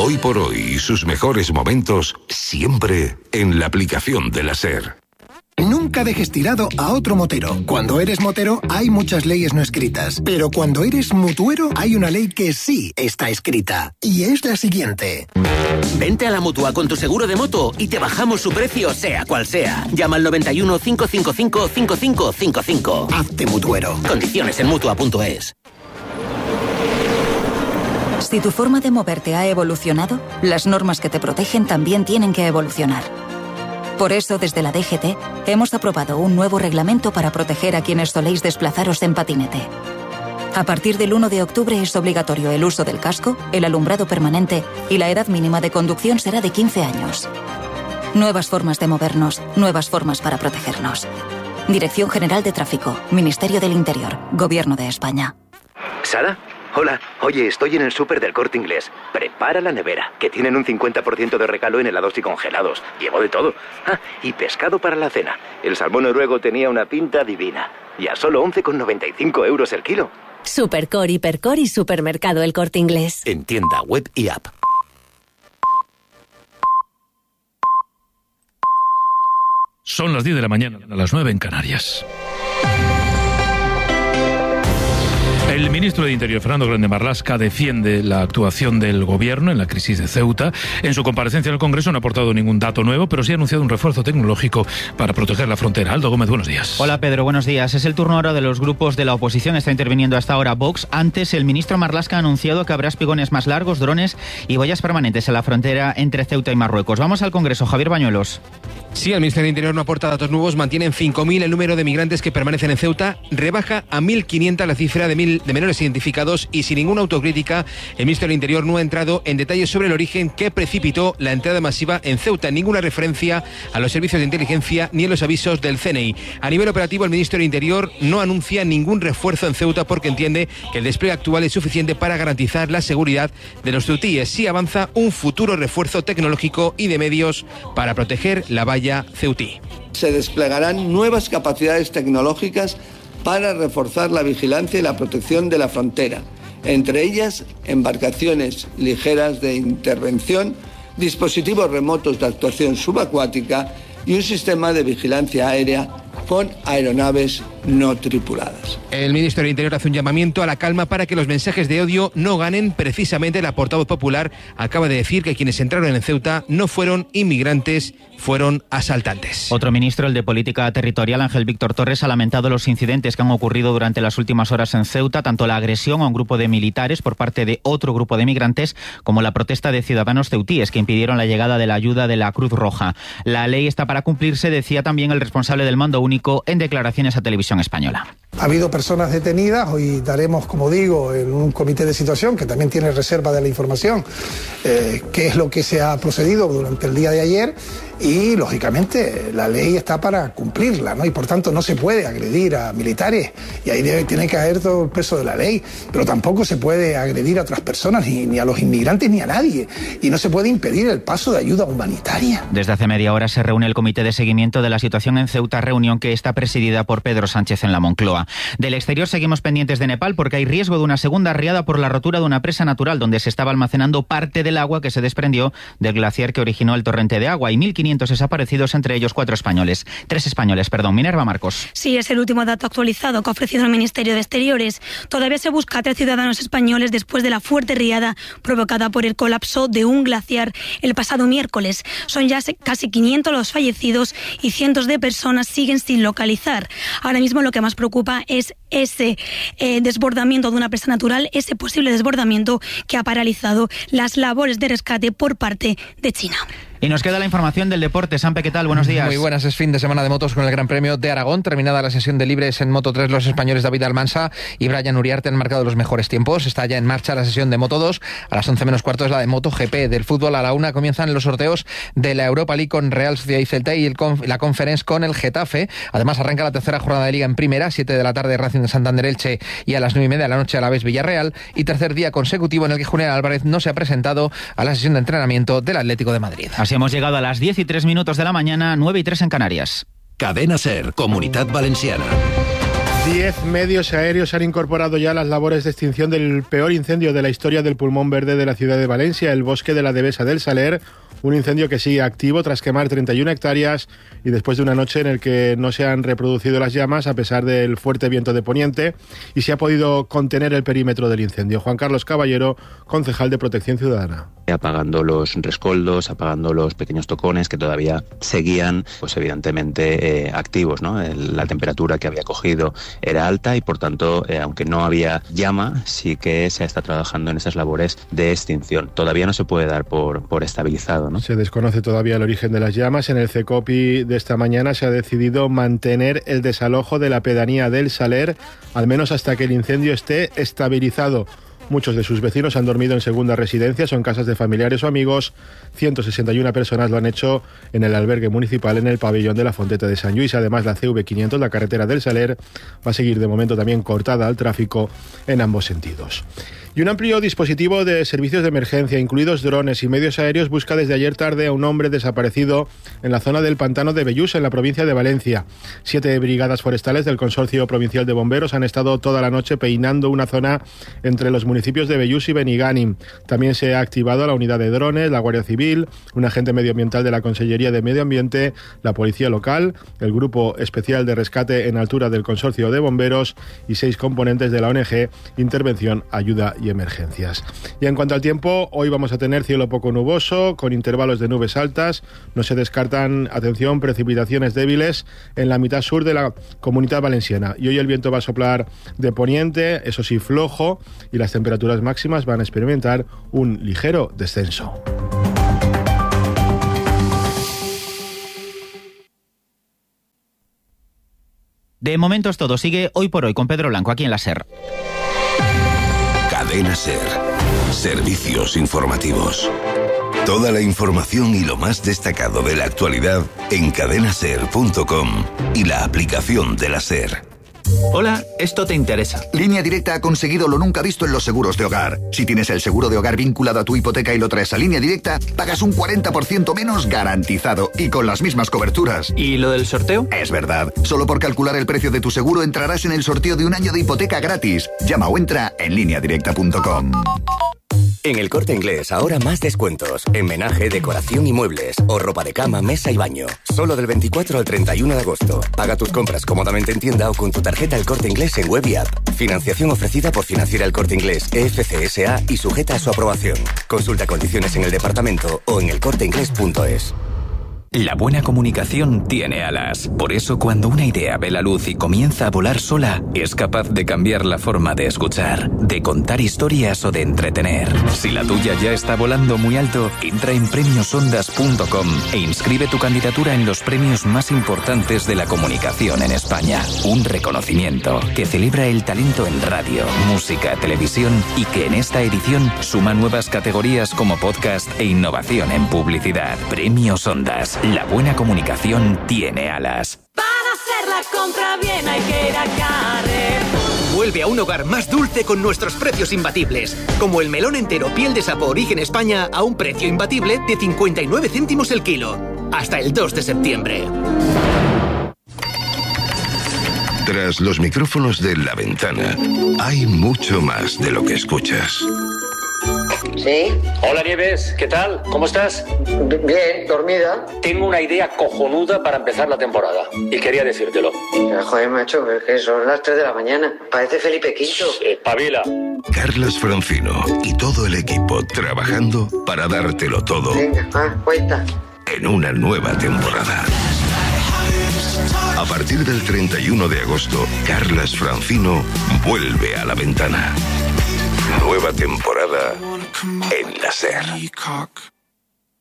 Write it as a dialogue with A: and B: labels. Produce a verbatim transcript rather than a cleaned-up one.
A: Hoy por hoy y sus mejores momentos siempre en la aplicación de la SER.
B: Nunca dejes tirado a otro motero. Cuando eres motero hay muchas leyes no escritas, pero cuando eres mutuero hay una ley que sí está escrita, y es la siguiente.
C: Vente a la Mutua con tu seguro de moto y te bajamos su precio sea cual sea. Llama al noventa y uno, cinco cinco cinco, cinco cinco cinco cinco.
B: Hazte mutuero.
C: Condiciones en mutua punto es.
D: Si tu forma de moverte ha evolucionado, las normas que te protegen también tienen que evolucionar. Por eso, desde la D G T, hemos aprobado un nuevo reglamento para proteger a quienes soléis desplazaros en patinete. A partir del uno de octubre es obligatorio el uso del casco, el alumbrado permanente y la edad mínima de conducción será de quince años. Nuevas formas de movernos, nuevas formas para protegernos. Dirección General de Tráfico, Ministerio del Interior, Gobierno de España.
E: ¿Sara? Hola, oye, estoy en el súper del Corte Inglés. Prepara la nevera, que tienen un cincuenta por ciento de regalo en helados y congelados. Llevo de todo. Ah, y pescado para la cena. El salmón noruego tenía una pinta divina. Y a solo once con noventa y cinco euros el kilo.
F: Supercor, Hipercor y Supermercado El Corte Inglés.
C: En tienda, web y app.
G: Son las diez de la mañana, a las nueve en Canarias. El ministro de Interior, Fernando Grande Marlaska, defiende la actuación del Gobierno en la crisis de Ceuta. En su comparecencia en el Congreso no ha aportado ningún dato nuevo, pero sí ha anunciado un refuerzo tecnológico para proteger la frontera. Aldo Gómez, buenos días.
H: Hola Pedro, buenos días. Es el turno ahora de los grupos de la oposición. Está interviniendo hasta ahora Vox. Antes, el ministro Marlaska ha anunciado que habrá espigones más largos, drones y boyas permanentes en la frontera entre Ceuta y Marruecos. Vamos al Congreso. Javier Bañuelos.
I: Sí, el Ministerio de Interior no aporta datos nuevos, mantiene en cinco mil el número de migrantes que permanecen en Ceuta, rebaja a mil quinientos la cifra de, mil, de menores identificados y sin ninguna autocrítica, el Ministerio de Interior no ha entrado en detalles sobre el origen que precipitó la entrada masiva en Ceuta, ninguna referencia a los servicios de inteligencia ni en los avisos del C N I. A nivel operativo, el Ministerio de Interior no anuncia ningún refuerzo en Ceuta porque entiende que el despliegue actual es suficiente para garantizar la seguridad de los ceutíes. Sí avanza un futuro refuerzo tecnológico y de medios para proteger la valla ceutí.
J: Se desplegarán nuevas capacidades tecnológicas para reforzar la vigilancia y la protección de la frontera, entre ellas embarcaciones ligeras de intervención, dispositivos remotos de actuación subacuática y un sistema de vigilancia aérea con aeronaves no tripuladas.
I: El Ministerio de Interior hace un llamamiento a la calma para que los mensajes de odio no ganen. Precisamente la portavoz popular acaba de decir que quienes entraron en Ceuta no fueron inmigrantes, fueron asaltantes.
H: Otro ministro, el de Política Territorial, Ángel Víctor Torres, ha lamentado los incidentes que han ocurrido durante las últimas horas en Ceuta, tanto la agresión a un grupo de militares por parte de otro grupo de migrantes, como la protesta de ciudadanos ceutíes que impidieron la llegada de la ayuda de la Cruz Roja. La ley está para cumplirse, decía también el responsable del mando único en declaraciones a Televisión Española.
K: Ha habido personas detenidas, hoy daremos, como digo, en un comité de situación que también tiene reserva de la información, eh, qué es lo que se ha procedido durante el día de ayer y, lógicamente, la ley está para cumplirla, ¿no? Y, por tanto, no se puede agredir a militares y ahí debe, tiene que caer todo el peso de la ley, pero tampoco se puede agredir a otras personas, ni, ni a los inmigrantes, ni a nadie, y no se puede impedir el paso de ayuda humanitaria.
H: Desde hace media hora se reúne el comité de seguimiento de la situación en Ceuta, reunión que está presidida por Pedro Sánchez en la Moncloa. Del exterior seguimos pendientes de Nepal porque hay riesgo de una segunda riada por la rotura de una presa natural donde se estaba almacenando parte del agua que se desprendió del glaciar que originó el torrente de agua y mil quinientos desaparecidos, entre ellos cuatro españoles. Tres españoles, perdón. Minerva Marcos.
L: Sí, es el último dato actualizado que ha ofrecido el Ministerio de Exteriores. Todavía se busca a tres ciudadanos españoles después de la fuerte riada provocada por el colapso de un glaciar el pasado miércoles. Son ya casi quinientos los fallecidos y cientos de personas siguen sin localizar. Ahora mismo lo que más preocupa es ese eh, desbordamiento de una presa natural, ese posible desbordamiento que ha paralizado las labores de rescate por parte de China.
H: Y nos queda la información del deporte. Sampe, ¿qué tal? Buenos días.
M: Muy buenas, es fin de semana de motos con el Gran Premio de Aragón. Terminada la sesión de libres en Moto tres, los españoles David Almansa y Brian Uriarte han marcado los mejores tiempos. Está ya en marcha la sesión de Moto dos. A las once menos cuarto es la de Moto G P. Del fútbol a la una comienzan los sorteos de la Europa League con Real Sociedad y Celta y el conf- la Conference con el Getafe. Además arranca la tercera jornada de Liga en Primera, siete de la tarde Racing de Santander Elche y a las nueve y media de la noche Alavés Villarreal. Y tercer día consecutivo en el que Julián Álvarez no se ha presentado a la sesión de entrenamiento del Atlético de Madrid.
H: Así hemos llegado a las diez y tres minutos de la mañana, nueve y tres en Canarias.
A: Cadena SER, Comunitat Valenciana.
N: Diez medios aéreos han incorporado ya las labores de extinción del peor incendio de la historia del pulmón verde de la ciudad de Valencia, el bosque de la Devesa del Saler, un incendio que sigue activo tras quemar treinta y una hectáreas y después de una noche en la que no se han reproducido las llamas a pesar del fuerte viento de poniente y se ha podido contener el perímetro del incendio. Juan Carlos Caballero, concejal de Protección Ciudadana.
O: Apagando los rescoldos, apagando los pequeños tocones que todavía seguían, pues evidentemente eh, activos, ¿no? El, la temperatura que había cogido era alta y por tanto, eh, aunque no había llama, sí que se está trabajando en esas labores de extinción. Todavía no se puede dar por, por estabilizado, ¿no?
N: Se desconoce todavía el origen de las llamas. En el CECOPI de esta mañana se ha decidido mantener el desalojo de la pedanía del Saler, al menos hasta que el incendio esté estabilizado. Muchos de sus vecinos han dormido en segundas residencias o en casas de familiares o amigos. ciento sesenta y una personas lo han hecho en el albergue municipal en el pabellón de la Fonteta de Sant Lluís. Además, la C V quinientos, la carretera del Saler, va a seguir de momento también cortada al tráfico en ambos sentidos. Y un amplio dispositivo de servicios de emergencia, incluidos drones y medios aéreos, busca desde ayer tarde a un hombre desaparecido en la zona del pantano de Bellús, en la provincia de Valencia. Siete brigadas forestales del Consorcio Provincial de Bomberos han estado toda la noche peinando una zona entre los municipios de Bellús y Benigànim. También se ha activado la unidad de drones, la Guardia Civil, un agente medioambiental de la Consellería de Medio Ambiente, la Policía Local, el Grupo Especial de Rescate en Altura del Consorcio de Bomberos y seis componentes de la O N G Intervención, Ayuda y Emergencias. Y en cuanto al tiempo, hoy vamos a tener cielo poco nuboso, con intervalos de nubes altas. No se descartan, atención, precipitaciones débiles en la mitad sur de la Comunidad Valenciana. Y hoy el viento va a soplar de poniente, eso sí, flojo, y las temperaturas máximas van a experimentar un ligero descenso.
H: De momento es todo. Sigue Hoy por Hoy con Pedro Blanco, aquí en la SER.
A: Cadena SER. Servicios informativos. Toda la información y lo más destacado de la actualidad en cadena ser punto com y la aplicación de la SER.
P: Hola, esto te interesa.
Q: Línea Directa ha conseguido lo nunca visto en los seguros de hogar. Si tienes el seguro de hogar vinculado a tu hipoteca y lo traes a Línea Directa, pagas un cuarenta por ciento menos garantizado y con las mismas coberturas.
P: ¿Y lo del sorteo?
Q: Es verdad. Solo por calcular el precio de tu seguro entrarás en el sorteo de un año de hipoteca gratis. Llama o entra en línea directa punto com.
R: En El Corte Inglés, ahora más descuentos. En menaje, decoración y muebles. O ropa de cama, mesa y baño. Solo del veinticuatro al treinta y uno de agosto. Paga tus compras cómodamente en tienda o con tu tarjeta El Corte Inglés en web y app. Financiación ofrecida por Financiera El Corte Inglés, E F C S A y sujeta a su aprobación. Consulta condiciones en el departamento o en el corte inglés punto es.
S: La buena comunicación tiene alas. Por eso, cuando una idea ve la luz y comienza a volar sola, es capaz de cambiar la forma de escuchar, de contar historias o de entretener. Si la tuya ya está volando muy alto, entra en premios ondas punto com e inscribe tu candidatura en los premios más importantes de la comunicación en España. Un reconocimiento que celebra el talento en radio, música, televisión y que en esta edición suma nuevas categorías como podcast e innovación en publicidad. Premios Ondas. La buena comunicación tiene alas.
T: Para hacer la compra bien hay que ir a Carrefour.
U: Vuelve a un hogar más dulce con nuestros precios imbatibles. Como el melón entero piel de sapo origen España a un precio imbatible de cincuenta y nueve céntimos el kilo. Hasta el dos de septiembre.
A: Tras los micrófonos de La Ventana, hay mucho más de lo que escuchas.
V: ¿Sí?
W: Hola Nieves, ¿qué tal? ¿Cómo estás?
V: Bien, dormida.
W: Tengo una idea cojonuda para empezar la temporada y quería decírtelo.
V: Joder, macho, es que son las tres de la mañana. Parece Felipe quinto.
W: Espabila.
A: Carlas Francino y todo el equipo trabajando para dártelo todo.
V: Venga, ah, cuenta.
A: En una nueva temporada. A partir del treinta y uno de agosto, Carlas Francino vuelve a La Ventana. Nueva temporada en la SER.